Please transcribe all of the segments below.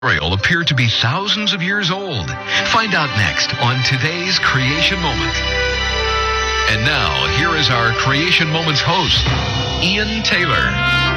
Memorial appear to be thousands of years old. Find out next on today's Creation Moment. And now, here is our Creation Moments host, Ian Taylor.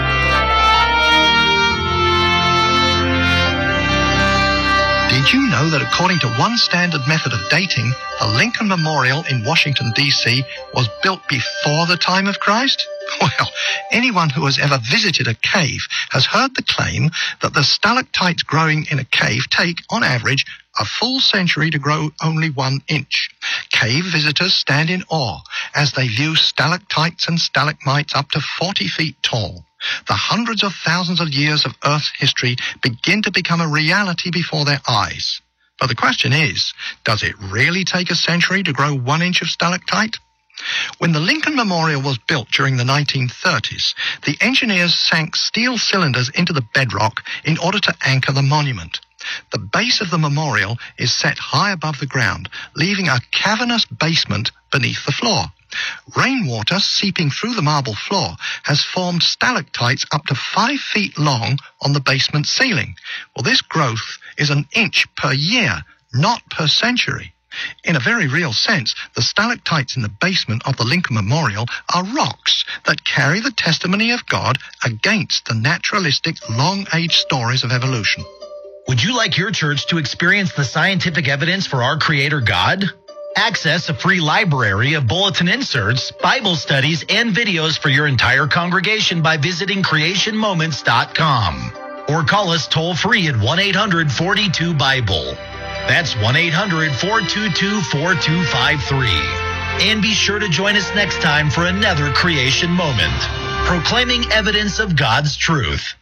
Did you know that according to one standard method of dating, the Lincoln Memorial in Washington, D.C. was built before the time of Christ? Well, anyone who has ever visited a cave has heard the claim that the stalactites growing in a cave take, on average, a full century to grow only 1 inch. Cave visitors stand in awe as they view stalactites and stalagmites up to 40 feet tall. The hundreds of thousands of years of Earth's history begin to become a reality before their eyes. But the question is, does it really take a century to grow 1 inch of stalactite? When the Lincoln Memorial was built during the 1930s, the engineers sank steel cylinders into the bedrock in order to anchor the monument. The base of the memorial is set high above the ground, leaving a cavernous basement beneath the floor. Rainwater seeping through the marble floor has formed stalactites up to 5 feet long on the basement ceiling. Well, this growth is 1 inch per year, not per century. In a very real sense, the stalactites in the basement of the Lincoln Memorial are rocks that carry the testimony of God against the naturalistic, long-age stories of evolution. Would you like your church to experience the scientific evidence for our Creator God? Access a free library of bulletin inserts, Bible studies, and videos for your entire congregation by visiting creationmoments.com. Or call us toll-free at 1-800-42-BIBLE. That's 1-800-422-4253. And be sure to join us next time for another Creation Moment, proclaiming evidence of God's truth.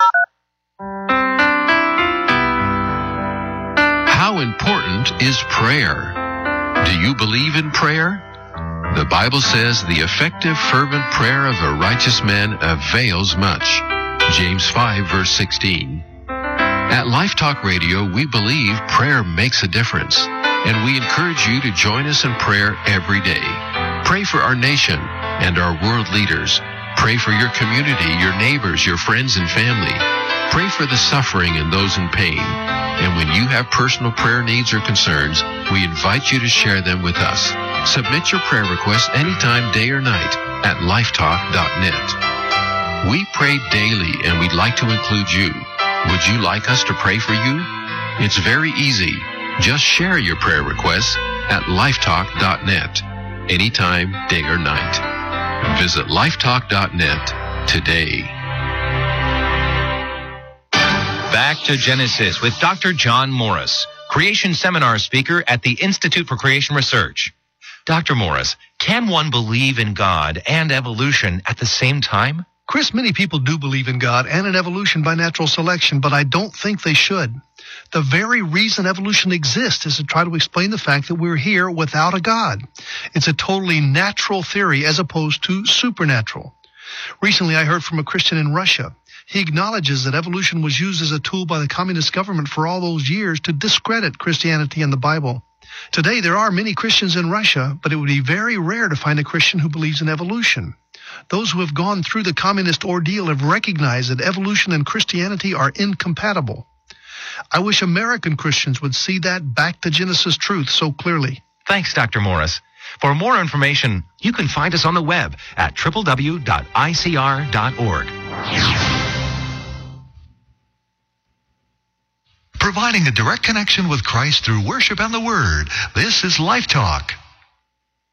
How important is prayer? Do you believe in prayer? The Bible says the effective, fervent prayer of a righteous man avails much. James 5, verse 16. At Life Talk Radio, we believe prayer makes a difference, and we encourage you to join us in prayer every day. Pray for our nation and our world leaders. Pray for your community, your neighbors, your friends and family. Pray for the suffering and those in pain. And when you have personal prayer needs or concerns, we invite you to share them with us. Submit your prayer requests anytime, day or night, at lifetalk.net. We pray daily, and we'd like to include you. Would you like us to pray for you? It's very easy. Just share your prayer requests at lifetalk.net, anytime, day or night. Visit lifetalk.net today. Back to Genesis with Dr. John Morris, Creation Seminar speaker at the Institute for Creation Research. Dr. Morris, can one believe in God and evolution at the same time? Chris, many people do believe in God and in evolution by natural selection, but I don't think they should. The very reason evolution exists is to try to explain the fact that we're here without a God. It's a totally natural theory as opposed to supernatural. Recently, I heard from a Christian in Russia. He acknowledges that evolution was used as a tool by the communist government for all those years to discredit Christianity and the Bible. Today, there are many Christians in Russia, but it would be very rare to find a Christian who believes in evolution. Those who have gone through the communist ordeal have recognized that evolution and Christianity are incompatible. I wish American Christians would see that back to Genesis truth so clearly. Thanks, Dr. Morris. For more information, you can find us on the web at www.icr.org. Providing a direct connection with Christ through worship and the Word. This is Life Talk.